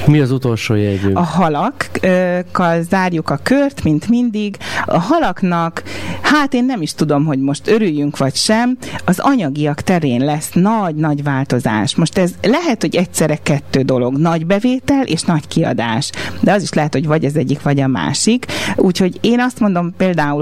Mi az utolsó jegyünk? A halakkal zárjuk a kört, mint mindig. A halaknak, hát én nem is tudom, hogy most örüljünk vagy sem, az anyagiak terén lesz nagy-nagy változás. Most ez lehet, hogy egyszerre kettő dolog, nagy bevétel és nagy kiadás, de az is lehet, hogy vagy az egyik, vagy a másik. Úgyhogy én azt mondom például,